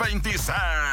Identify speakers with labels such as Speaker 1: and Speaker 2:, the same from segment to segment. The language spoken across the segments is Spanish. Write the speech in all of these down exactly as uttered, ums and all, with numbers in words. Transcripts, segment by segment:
Speaker 1: veintiséis.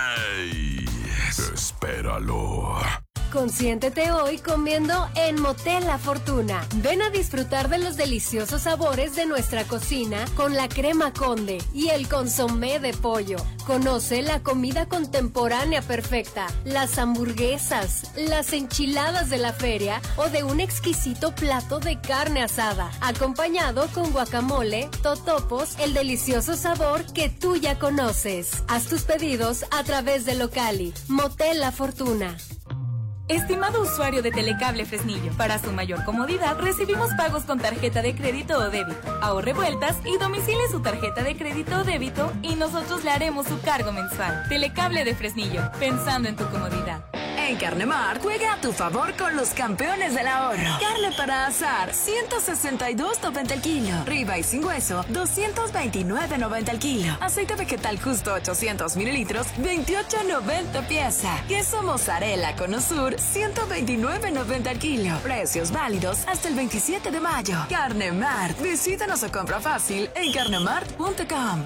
Speaker 1: Espéralo.
Speaker 2: Consiéntete hoy comiendo en Motel La Fortuna. Ven a disfrutar de los deliciosos sabores de nuestra cocina con la crema Conde y el consomé de pollo. Conoce la comida contemporánea perfecta, las hamburguesas, las enchiladas de la feria o de un exquisito plato de carne asada, acompañado con guacamole, totopos, el delicioso sabor que tú ya conoces. Haz tus pedidos a través de Locali. Motel La Fortuna.
Speaker 3: Estimado usuario de Telecable Fresnillo, para su mayor comodidad recibimos pagos con tarjeta de crédito o débito. Ahorre vueltas y domicile su tarjeta de crédito o débito y nosotros le haremos su cargo mensual. Telecable de Fresnillo, pensando en tu comodidad.
Speaker 4: En Carnemart, juega a tu favor con los campeones del ahorro. Carne para asar, ciento sesenta y dos noventa el kilo. Ribeye sin hueso, doscientos veintinueve noventa el kilo. Aceite vegetal justo ochocientos mililitros, veintiocho noventa pieza. Queso mozzarella con Osur, ciento veintinueve noventa el kilo. Precios válidos hasta el veintisiete de mayo. Carnemart, visítanos o compra fácil en carnemart punto com.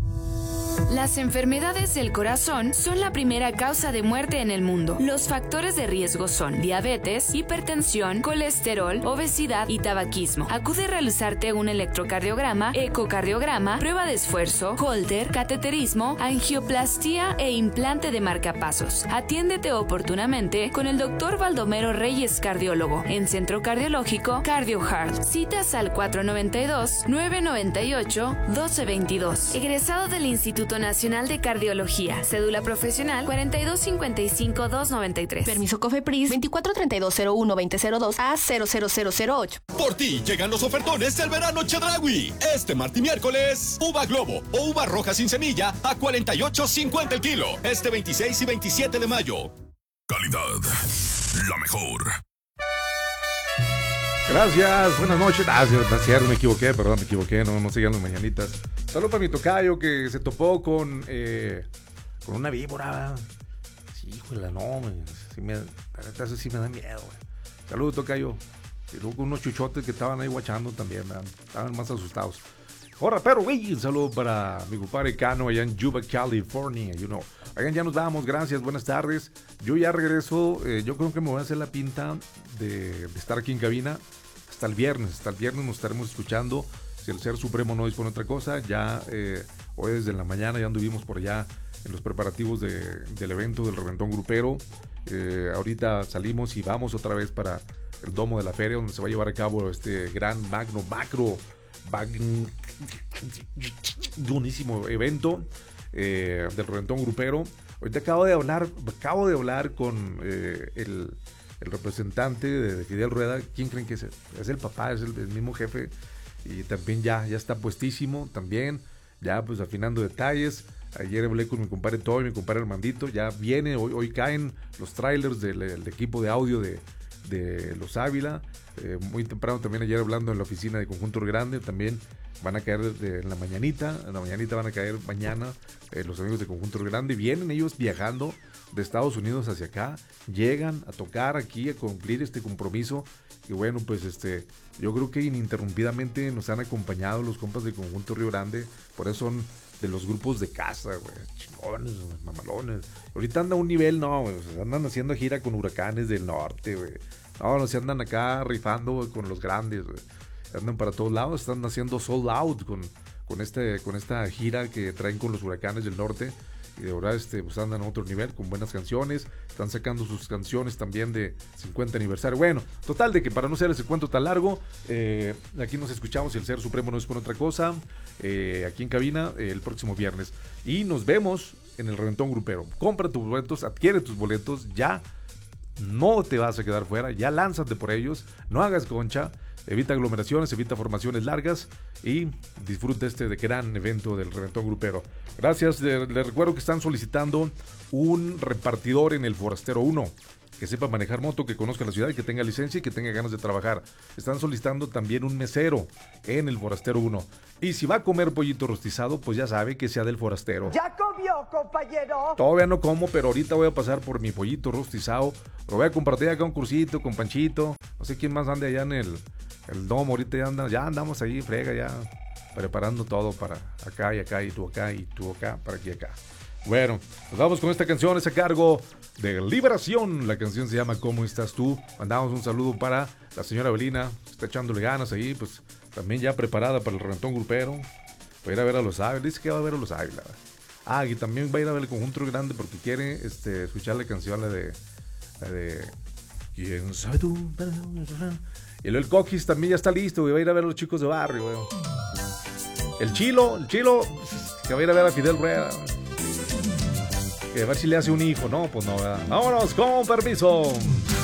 Speaker 5: Las enfermedades del corazón son la primera causa de muerte en el mundo. Los factores de riesgo son diabetes, hipertensión, colesterol, obesidad y tabaquismo. Acude a realizarte un electrocardiograma, ecocardiograma, prueba de esfuerzo, Holter, cateterismo, angioplastía e implante de marcapasos. Atiéndete oportunamente con el doctor Baldomero Reyes, cardiólogo, en Centro Cardiológico CardioHeart. Citas al cuatro nueve dos, nueve nueve ocho, uno dos dos dos. Egresado del Instituto Nacional de Cardiología. Cédula profesional cuarenta y dos cincuenta y cinco dos noventa y tres.
Speaker 6: Permiso COFEPRIS veinticuatro treinta y dos cero uno veinte cero dos a cero cero cero cero ocho.
Speaker 7: Por ti llegan los ofertones del verano Chedraui. Este martes y miércoles, uva globo o uva roja sin semilla a cuarenta y ocho cincuenta el kilo. Este veintiséis y veintisiete de mayo.
Speaker 1: Calidad, la mejor.
Speaker 8: Gracias, buenas noches. Ah, cierto, me equivoqué, perdón, me equivoqué, no, no sigan las mañanitas. Saludos para mi tocayo que se topó con eh, con una víbora. Sí, híjole, no, sí me, eso sí me da miedo, güey. Saludos, tocayo. Y luego unos chuchotes que estaban ahí guachando también, man. Estaban más asustados. Hola, pero güey, un saludo para mi compadre Cano allá en Yuba, California, you know. Oigan, ya nos vamos, gracias, buenas tardes. Yo ya regreso, eh, yo creo que me voy a hacer la pinta de, de estar aquí en cabina hasta el viernes. Hasta el viernes nos estaremos escuchando. Si el Ser Supremo no dispone otra cosa, ya eh, hoy desde la mañana ya anduvimos por allá en los preparativos de, del evento del Reventón Grupero. Eh, ahorita salimos y vamos otra vez para el domo de la feria, donde se va a llevar a cabo este gran magno, macro, magn, buenísimo evento eh, del Reventón Grupero. Ahorita acabo de hablar, acabo de hablar con eh, el, el representante de, de Fidel Rueda. ¿Quién creen que es? Es el papá, es el, el mismo jefe. Y también ya, ya está puestísimo, también, ya pues afinando detalles. Ayer hablé con mi compadre Toy, mi compadre Armandito, ya viene, hoy, hoy caen los trailers del, del equipo de audio de, de Los Ávila. Eh, muy temprano también ayer hablando en la oficina de Conjunto Río Grande, también van a caer de, en la mañanita, en la mañanita van a caer mañana eh, los amigos de Conjunto Río Grande. Vienen ellos viajando de Estados Unidos hacia acá, llegan a tocar aquí, a cumplir este compromiso. Y bueno, pues este, yo creo que ininterrumpidamente nos han acompañado los compas de Conjunto Río Grande, por eso son de los grupos de casa, güey, chingones, mamalones. Ahorita anda a un nivel, no, güey, o sea, andan haciendo gira con Huracanes del Norte, güey. No, no se andan acá rifando, güey, con los grandes, güey. Andan para todos lados, están haciendo sold out con, con, este, con esta gira que traen con los Huracanes del Norte. Y de verdad este, pues andan a otro nivel con buenas canciones. Están sacando sus canciones también de cincuenta aniversario. Bueno, total de que para no hacer ese cuento tan largo, eh, aquí nos escuchamos y el Ser Supremo no es por otra cosa. Eh, aquí en cabina eh, el próximo viernes. Y nos vemos en el Reventón Grupero. Compra tus boletos, adquiere tus boletos ya. No te vas a quedar fuera, ya lánzate por ellos. No hagas concha. Evita aglomeraciones, evita formaciones largas y disfruta este de gran evento del Reventón Grupero. Gracias, les recuerdo que están solicitando un repartidor en el Forastero uno, que sepa manejar moto, que conozca la ciudad y que tenga licencia y que tenga ganas de trabajar. Están solicitando también un mesero en el Forastero uno. Y si va a comer pollito rostizado, pues ya sabe que sea del Forastero.
Speaker 9: ¿Ya comió, compañero?
Speaker 8: Todavía no como, pero ahorita voy a pasar por mi pollito rostizado. Lo voy a compartir acá un cursito con Panchito. No sé quién más ande allá en el... El domo, ahorita ya, anda, ya andamos ahí, frega, ya preparando todo para acá y acá y tú acá y tú acá, para aquí y acá. Bueno, nos vamos con esta canción, es a cargo de Liberación. La canción se llama ¿Cómo estás tú? Mandamos un saludo para la señora Belina, está echándole ganas ahí, pues también ya preparada para el reventón grupero. Va a ir a ver a los Águilas, dice que va a ver a los Águilas. Ah, y también va a ir a ver el conjunto grande porque quiere este, escuchar la canción, la de, la de ¿Quién sabe tú? Y luego el Coquis también ya está listo, y va a ir a ver a los chicos de barrio, güey. El Chilo, el Chilo, que va a ir a ver a Fidel Rueda. Que a ver si le hace un hijo, ¿no? Pues no, ¿verdad? Vámonos, con permiso.